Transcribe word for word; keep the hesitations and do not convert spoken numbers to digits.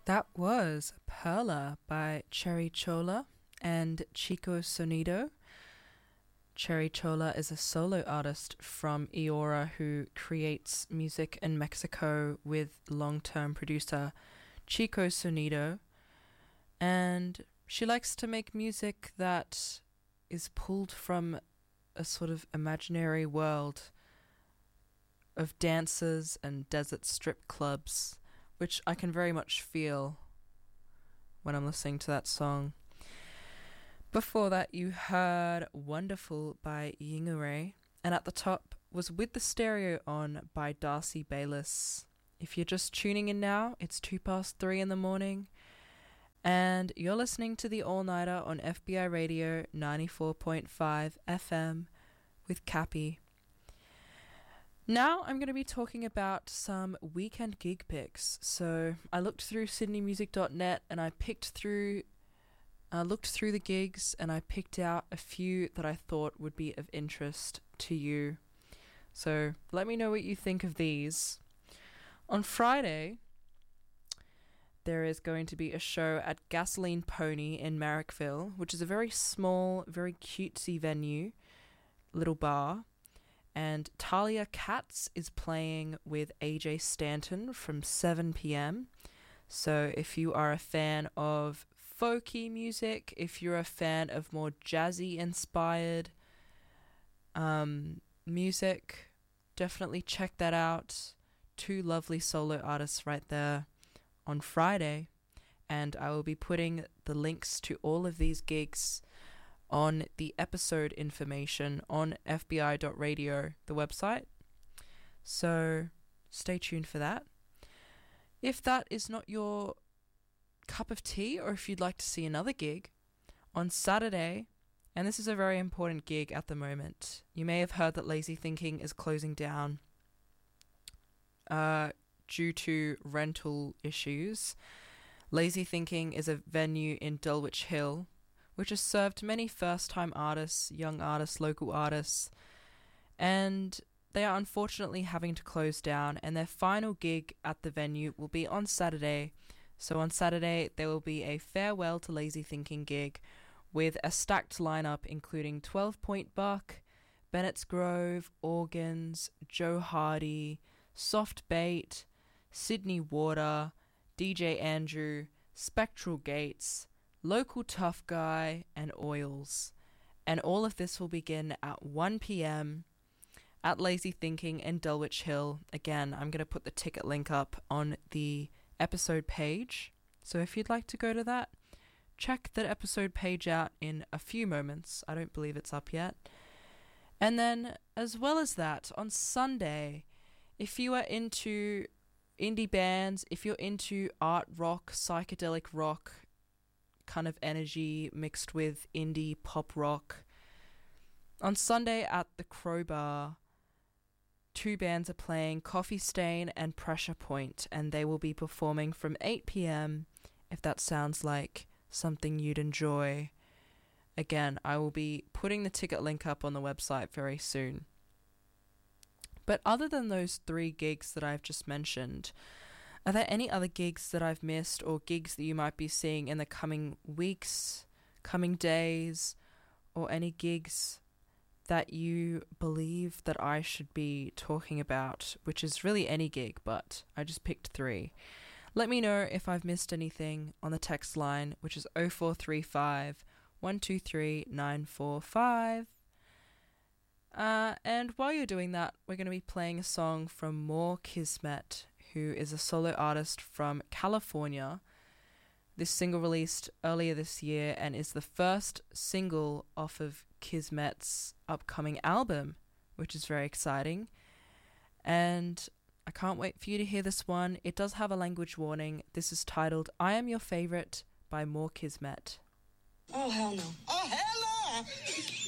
That was Perla by Cherry Chola and Chico Sonido. Cherry Chola is a solo artist from Eora who creates music in Mexico with long-term producer Chico Sonido. And she likes to make music that is pulled from a sort of imaginary world of dances and desert strip clubs, which I can very much feel when I'm listening to that song. Before that, you heard Wonderful by Yingare, and at the top was With the Stereo On by Darcy Bayliss. If you're just tuning in now, it's two past three in the morning, and you're listening to The All Nighter on F B I Radio ninety-four point five F M with Cappy. Now I'm going to be talking about some weekend gig picks. So I looked through sydney music dot net and I picked through, uh, looked through the gigs and I picked out a few that I thought would be of interest to you. So let me know what you think of these. On Friday, there is going to be a show at Gasoline Pony in Marrickville, which is a very small, very cutesy venue, little bar. And Talia Katz is playing with A J Stanton from seven p.m. So if you are a fan of folky music, if you're a fan of more jazzy-inspired um, music, definitely check that out. Two lovely solo artists right there on Friday. And I will be putting the links to all of these gigs on the episode information on f b i dot radio, the website. So stay tuned for that. If that is not your cup of tea, or if you'd like to see another gig, on Saturday, and this is a very important gig at the moment, you may have heard that Lazy Thinking is closing down uh, due to rental issues. Lazy Thinking is a venue in Dulwich Hill, which has served many first-time artists, young artists, local artists, and they are unfortunately having to close down, and their final gig at the venue will be on Saturday. So on Saturday, there will be a farewell to Lazy Thinking gig with a stacked lineup including twelve Point Buck, Bennett's Grove, Organs, Joe Hardy, Soft Bait, Sydney Water, D J Andrew, Spectral Gates, Local Tough Guy, and Oils. And all of this will begin at one p.m. at Lazy Thinking in Dulwich Hill. Again, I'm going to put the ticket link up on the episode page. So if you'd like to go to that, check that episode page out in a few moments. I don't believe it's up yet. And then, as well as that, on Sunday, if you are into indie bands, if you're into art rock, psychedelic rock, kind of energy mixed with indie pop rock. On Sunday at the Crowbar, two bands are playing, Coffee Stain and Pressure Point, and they will be performing from eight p.m. if that sounds like something you'd enjoy. Again, I will be putting the ticket link up on the website very soon. But other than those three gigs that I've just mentioned, are there any other gigs that I've missed, or gigs that you might be seeing in the coming weeks, coming days, or any gigs that you believe that I should be talking about, which is really any gig, but I just picked three. Let me know if I've missed anything on the text line, which is oh four three five, one two three, nine four five. Uh, and while you're doing that, we're going to be playing a song from More Kismet, who is a solo artist from California. This single released earlier this year and is the first single off of Kismet's upcoming album, which is very exciting. And I can't wait for you to hear this one. It does have a language warning. This is titled I Am Your Favorite by More Kismet. Oh, hell no. Oh, hell no!